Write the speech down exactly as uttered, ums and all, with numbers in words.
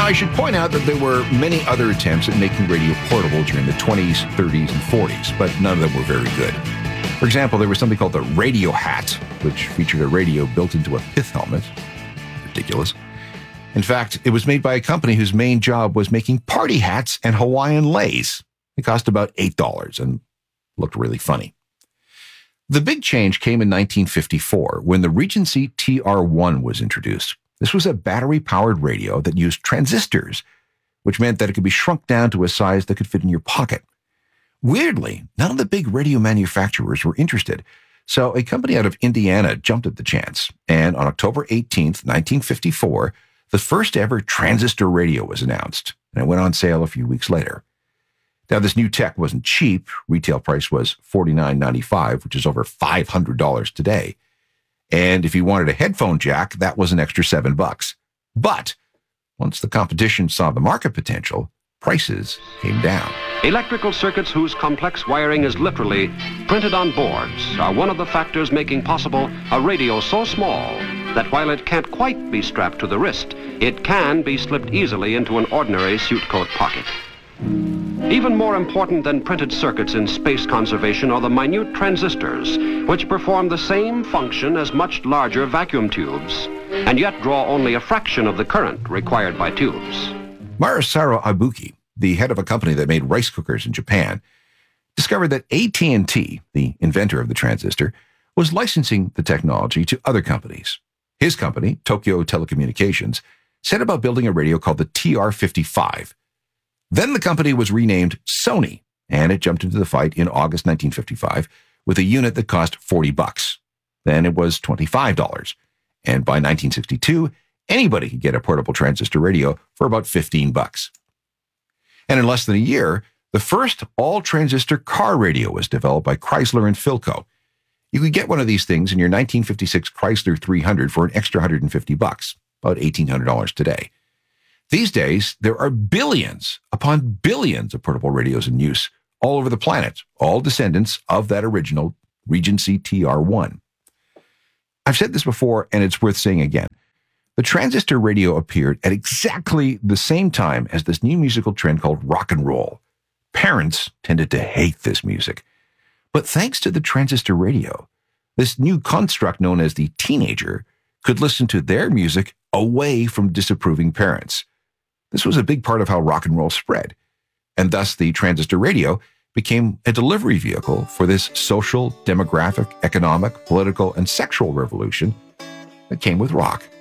I should point out that there were many other attempts at making radio portable during the twenties, thirties, and forties, but none of them were very good. For example, there was something called the Radio Hat, which featured a radio built into a pith helmet. Ridiculous. In fact, it was made by a company whose main job was making party hats and Hawaiian leis. It cost about eight dollars and looked really funny. The big change came in nineteen fifty-four when the Regency T R one was introduced. This was a battery-powered radio that used transistors, which meant that it could be shrunk down to a size that could fit in your pocket. Weirdly, none of the big radio manufacturers were interested, so a company out of Indiana jumped at the chance, and on October eighteenth, nineteen fifty-four, the first ever transistor radio was announced, and it went on sale a few weeks later. Now, this new tech wasn't cheap. Retail price was forty-nine ninety-five, which is over five hundred dollars today. And if you wanted a headphone jack, that was an extra seven bucks. But once the competition saw the market potential, prices came down. Electrical circuits whose complex wiring is literally printed on boards are one of the factors making possible a radio so small that while it can't quite be strapped to the wrist, it can be slipped easily into an ordinary suit coat pocket. Even more important than printed circuits in space conservation are the minute transistors, which perform the same function as much larger vacuum tubes, and yet draw only a fraction of the current required by tubes. Masaru Ibuki, the head of a company that made rice cookers in Japan, discovered that A T and T, the inventor of the transistor, was licensing the technology to other companies. His company, Tokyo Telecommunications, set about building a radio called the T R fifty-five. Then the company was renamed Sony, and it jumped into the fight in August nineteen fifty-five with a unit that cost forty bucks. Then it was twenty-five dollars. And by nineteen sixty-two, anybody could get a portable transistor radio for about fifteen bucks. And in less than a year, the first all-transistor car radio was developed by Chrysler and Philco. You could get one of these things in your nineteen fifty-six Chrysler three hundred for an extra one hundred fifty bucks, about eighteen hundred dollars today. These days, there are billions upon billions of portable radios in use all over the planet, all descendants of that original Regency T R one. I've said this before, and it's worth saying again. The transistor radio appeared at exactly the same time as this new musical trend called rock and roll. Parents tended to hate this music. But thanks to the transistor radio, this new construct known as the teenager could listen to their music away from disapproving parents. This was a big part of how rock and roll spread, and thus the transistor radio became a delivery vehicle for this social, demographic, economic, political, and sexual revolution that came with rock.